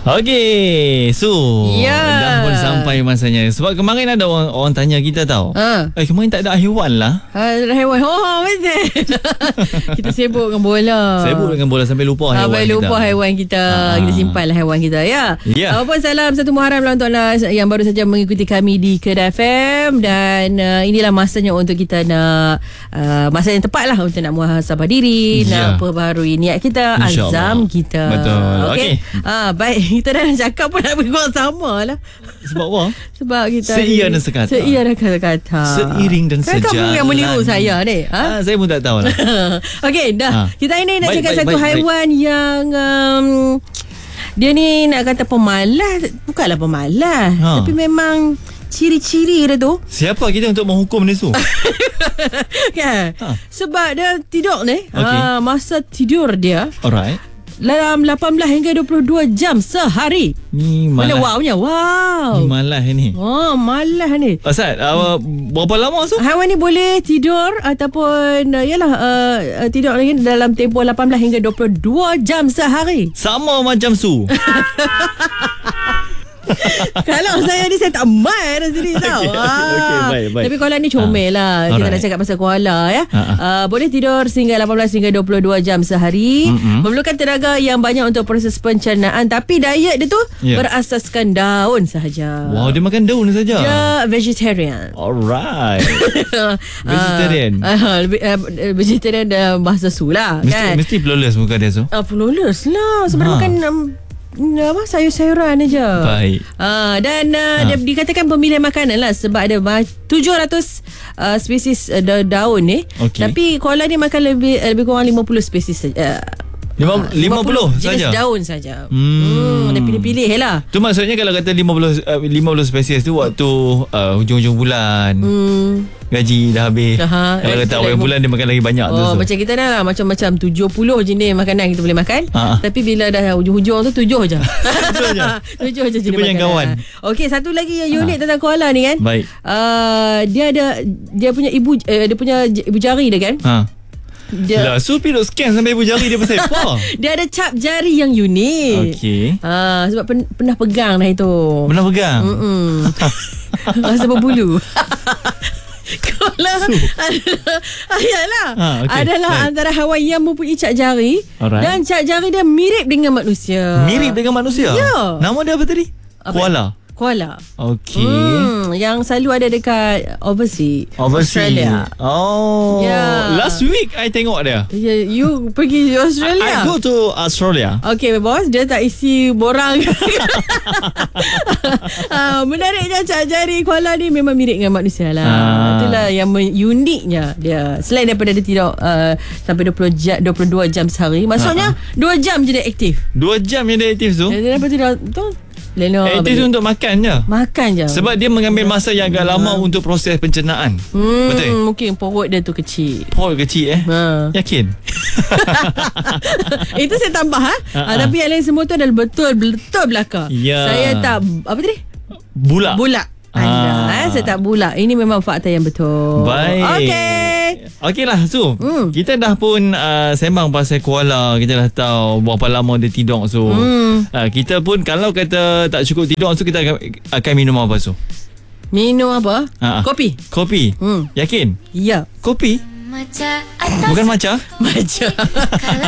Okey, dah pun sampai masanya. Sebab kemarin ada orang tanya kita tau. Kemarin tak ada haiwan lah. Haiwan. Betul. Kita sibuk dengan bola. Sampai lupa haiwan kita. Kita simpanlah haiwan kita ya. Apapun salam satu Muharram lah untuk anda yang baru saja mengikuti kami di Kedah FM. Dan inilah masanya untuk kita nak masa yang tepat lah untuk nak muhasabah diri, nak perbaharui niat kita, azam kita. Betul. Okey. Baik, kita dah cakap pun nak berkuat sama lah. Sebab apa? Sebab kita seia dan sekata. Seiring dan sejalan. Kan kamu yang meniru saya ni. Saya pun tak tahu lah. Okey, dah. Kita ini nak cakap satu haiwan yang dia ni nak kata pemalas. Bukanlah pemalas, tapi memang ciri-ciri dia tu. Siapa kita untuk menghukum dia tu? Kan? Sebab dia tidur ni, masa tidur dia, alright, dalam 18 hingga 22 jam sehari. Ni malas. Mana wownya? Wow. Ni malas ni. Malas ni. Ustaz, berapa lama tu? Haiwan ni boleh tidur ataupun tidur dalam tempoh 18 hingga 22 jam sehari. Sama macam Su. Kalau saya ni saya tak main sendiri tau. Baik. Tapi koala ni comel lah. Kita nak cakap pasal koala ya. Boleh tidur sehingga 18 hingga 22 jam sehari. Memerlukan tenaga yang banyak untuk proses pencernaan. Tapi diet dia tu berasaskan daun sahaja. Wow, dia makan daun saja. Dia vegetarian. Alright. Vegetarian. Vegetarian bahasa Su lah. Mesti flawless muka dia tu. Flawless lah. Sebab dia makan sayur-sayuran aja. Baik. Dan dia dikatakan pemilihan makanan lah. Sebab ada 700 spesies daun ni. Tapi koala ni makan lebih kurang 50 spesies saja. 50 saja. Jenis daun saja. Dia pilih-pilih lah. Tu maksudnya kalau kata 50 spesies tu waktu hujung-hujung bulan. Gaji dah habis. Kalau kata awal bulan dia makan lagi banyak tu. Macam kita dah lah, macam-macam 70 jenis makanan kita boleh makan. Tapi bila dah hujung-hujung tu 7 je. 7 je jenis makanan. Kawan. Okey, satu lagi yang unik tentang koala ni kan. Baik. Dia punya ibu jari dia kan. Dia Supi duk scan sampai ibu jari dia pasal apa? Dia ada cap jari yang unik. Sebab pernah pegang dah itu. Pernah pegang? Rasa berbulu. Koala adalah antara haiwan yang mempunyai cap jari. Dan cap jari dia mirip dengan manusia. Mirip dengan manusia? Ya. Nama dia apa tadi? Koala. Okey. Yang selalu ada dekat overseas. Australia. Last week I tengok dia. You pergi Australia? I go to Australia. Okay bos, dia tak isi borang. Menariknya cap jari koala ni memang mirip dengan manusia lah. Itulah yang uniknya dia. Selain daripada dia tidur sampai 22 jam sehari. Maksudnya 2 jam je dia aktif. 2 jam je dia aktif tu? Dia dapat tidur tu. Aktif tu untuk makan je. Sebab dia mengambil masa yang agak lama untuk proses pencernaan. Betul? Mungkin perut dia tu kecil. Yakin? Itu saya tambah tapi yang lain semua tu adalah betul belaka. Saya tak apa tadi? Bulak. Saya tak bulak. Ini memang fakta yang betul. Baik. Okey lah Su. Kita dah pun sembang pasal koala. Kita dah tahu berapa lama dia tidur Su. Kita pun kalau kata tak cukup tidur Su, kita akan minum apa Su? Minum apa? Kopi. Yakin? Ya. Kopi? Bukan matcha? Matcha.